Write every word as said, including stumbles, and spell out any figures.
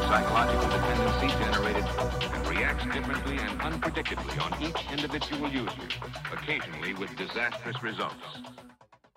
psychological dependency generated and reacts differently and unpredictably on each individual user, occasionally with disastrous results.